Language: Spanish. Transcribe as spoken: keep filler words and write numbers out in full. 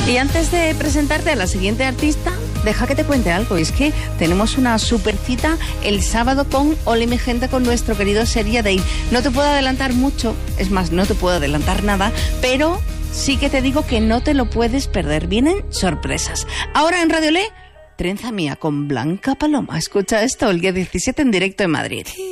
Y antes de presentarte a la siguiente artista, deja que te cuente algo. Es que tenemos una super cita el sábado con Hola mi gente, con nuestro querido Seria Day. No te puedo adelantar mucho, es más, no te puedo adelantar nada, pero sí que te digo que no te lo puedes perder. Vienen sorpresas. Ahora en Radio Le, Trenza Mía con Blanca Paloma. Escucha esto, el día diecisiete en directo en Madrid.